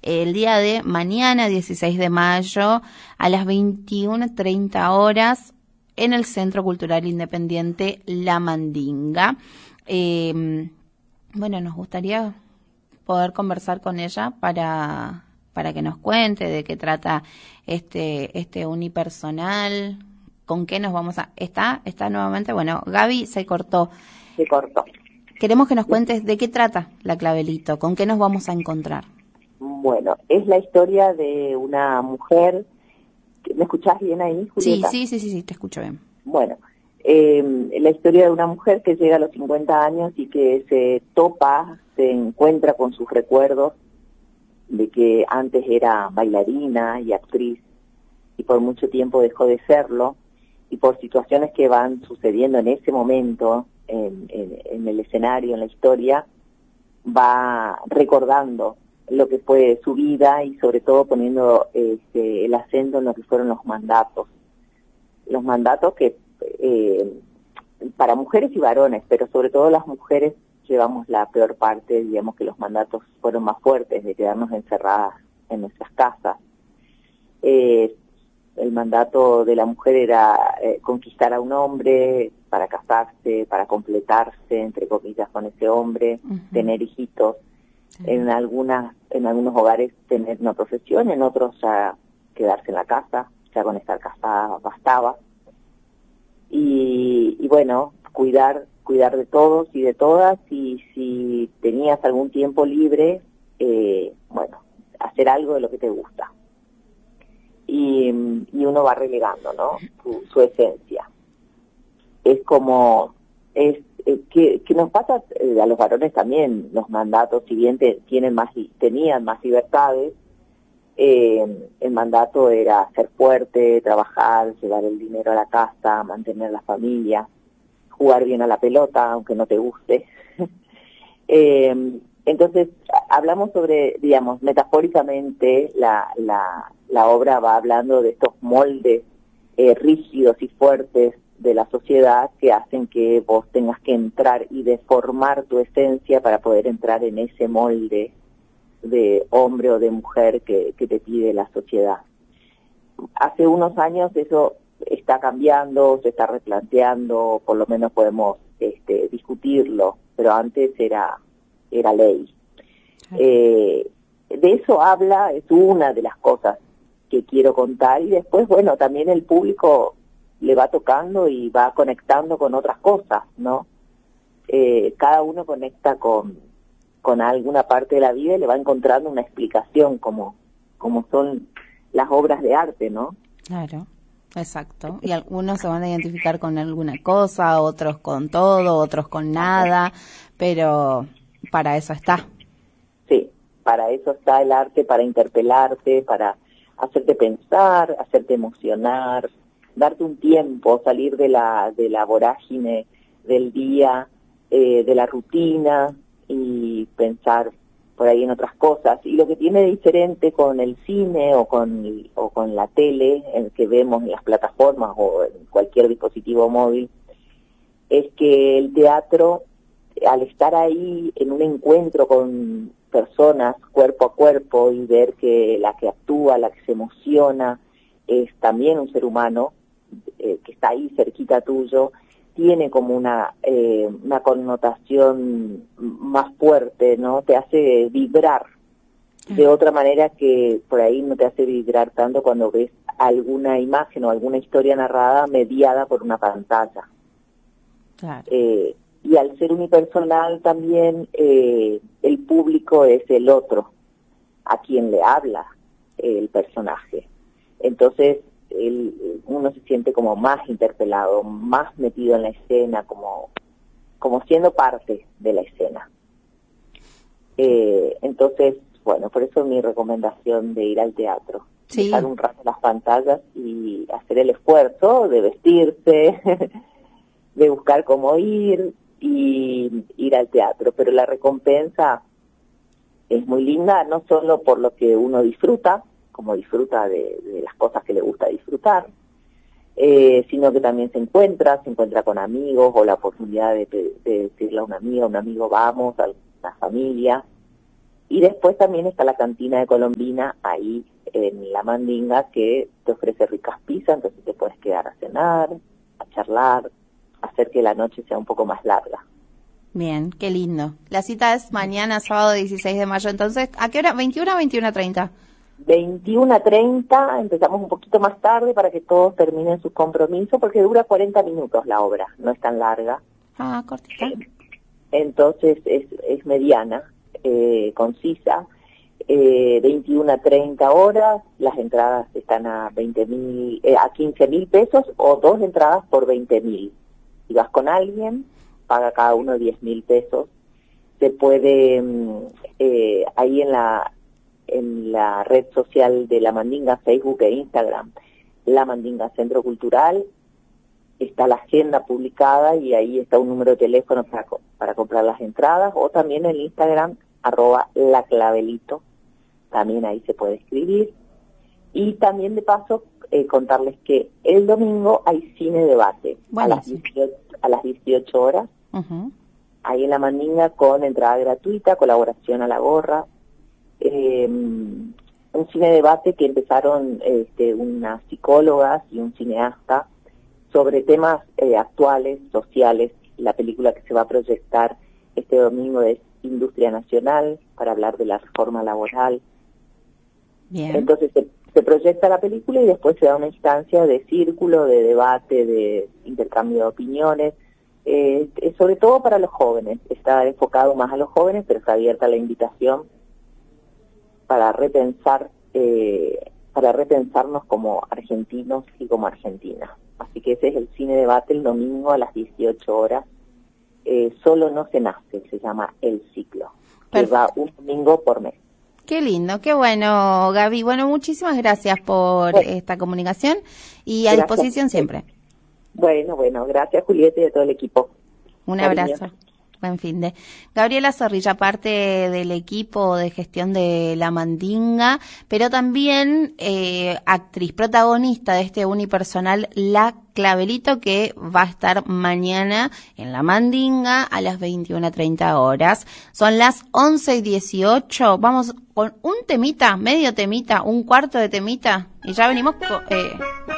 el día de mañana, 16 de mayo, a las 21:30 horas, en el Centro Cultural Independiente La Mandinga. Bueno, nos gustaría poder conversar con ella para que nos cuente de qué trata este unipersonal, con qué nos vamos a... ¿Está nuevamente? Bueno, Gaby se cortó. Se cortó. Queremos que nos cuentes de qué trata La Clavelito, con qué nos vamos a encontrar. Bueno, es la historia de una mujer. ¿Me escuchás bien ahí, Julieta? Sí, te escucho bien. Bueno, la historia de una mujer que llega a los 50 años y que se encuentra con sus recuerdos de que antes era bailarina y actriz y por mucho tiempo dejó de serlo, y por situaciones que van sucediendo en ese momento en el escenario, en la historia, va recordando lo que fue su vida y sobre todo poniendo el acento en lo que fueron los mandatos que para mujeres y varones, pero sobre todo las mujeres llevamos la peor parte, digamos que los mandatos fueron más fuertes de quedarnos encerradas en nuestras casas. El mandato de la mujer era conquistar a un hombre para casarse, para completarse, entre comillas, con ese hombre, tener hijitos. En algunos hogares tener una profesión, en otros ya quedarse en la casa, ya con estar casada bastaba. Y bueno, cuidar de todos y de todas, y si tenías algún tiempo libre, bueno, hacer algo de lo que te gusta. Y uno va relegando, ¿no? Su esencia. Es como, que nos pasa a los varones también, los mandatos, si bien tenían más libertades, el mandato era ser fuerte, trabajar, llevar el dinero a la casa, mantener la familia, jugar bien a la pelota, aunque no te guste. Entonces, hablamos sobre, digamos, metafóricamente, la obra va hablando de estos moldes rígidos y fuertes de la sociedad que hacen que vos tengas que entrar y deformar tu esencia para poder entrar en ese molde de hombre o de mujer que te pide la sociedad. Hace unos años eso está cambiando, se está replanteando, por lo menos podemos discutirlo, pero antes era ley. De eso habla, es una de las cosas que quiero contar, y después, bueno, también el público le va tocando y va conectando con otras cosas, ¿no? Cada uno conecta con alguna parte de la vida y le va encontrando una explicación, como son las obras de arte, ¿no? Claro, exacto. Y algunos se van a identificar con alguna cosa, otros con todo, otros con nada, pero para eso está. Sí, para eso está el arte, para interpelarte, para hacerte pensar, hacerte emocionar, darte un tiempo, salir de la vorágine del día, de la rutina, y pensar por ahí en otras cosas. Y lo que tiene diferente con el cine o con la tele, en que vemos en las plataformas o en cualquier dispositivo móvil, es que el teatro, al estar ahí en un encuentro con personas cuerpo a cuerpo y ver que la que actúa, la que se emociona, es también un ser humano que está ahí cerquita tuyo, tiene como una connotación más fuerte, ¿no? Te hace vibrar de otra manera que por ahí no te hace vibrar tanto cuando ves alguna imagen o alguna historia narrada mediada por una pantalla. Claro. Y al ser unipersonal también, el público es el otro a quien le habla el personaje. Entonces, uno se siente como más interpelado, más metido en la escena, como siendo parte de la escena. Entonces, bueno, por eso mi recomendación de ir al teatro. Sí. Dejar un rato las pantallas y hacer el esfuerzo de vestirse, de buscar cómo ir y ir al teatro. Pero la recompensa es muy linda, no solo por lo que uno disfruta, como disfruta de las cosas que le gusta disfrutar, sino que también se encuentra con amigos, o la oportunidad de decirle a un amigo, vamos, a una familia, Y después también está la cantina de Colombina ahí en La Mandinga, que te ofrece ricas pizzas, entonces te puedes quedar a cenar, a charlar, hacer que la noche sea un poco más larga. Bien, qué lindo. La cita es mañana, sábado 16 de mayo. Entonces, ¿a qué hora? ¿21 o 21:30? 21:30, empezamos un poquito más tarde para que todos terminen sus compromisos, porque dura 40 minutos la obra, no es tan larga. Ah, cortita. Entonces es mediana, concisa. 21:30 horas, las entradas están a 20.000, a 15.000 pesos, o 2 entradas por 20.000. Si vas con alguien, paga cada uno 10.000 pesos. Se puede, ahí en la red social de La Mandinga, Facebook e Instagram, La Mandinga Centro Cultural, está la agenda publicada y ahí está un número de teléfono para comprar las entradas, o también en Instagram, @laclavelito, también ahí se puede escribir. Y también de paso contarles que el domingo hay cine debate a las 18 horas, ahí en La Mandinga, con entrada gratuita, colaboración a la gorra. Un cine debate que empezaron unas psicólogas y un cineasta sobre temas actuales, sociales. La película que se va a proyectar este domingo es Industria Nacional, para hablar de la reforma laboral. Bien. Entonces se proyecta la película y después se da una instancia de círculo, de debate, de intercambio de opiniones, sobre todo para los jóvenes. Está enfocado más a los jóvenes, pero está abierta la invitación para repensarnos como argentinos y como argentinas. Así que ese es el cine debate el domingo a las 18 horas. Solo no se nace, se llama El Ciclo, que va un domingo por mes. Qué lindo, qué bueno, Gaby. Bueno, muchísimas gracias por esta comunicación y a disposición siempre. Bueno, gracias, Julieta, y a todo el equipo. Un abrazo. Buen fin de. Gabriela Zorrilla, parte del equipo de gestión de La Mandinga, pero también actriz, protagonista de este unipersonal La Clavelito, que va a estar mañana en La Mandinga a las 21:30 horas. Son las 11:18. Vamos con un temita, medio temita, un cuarto de temita, y ya venimos con...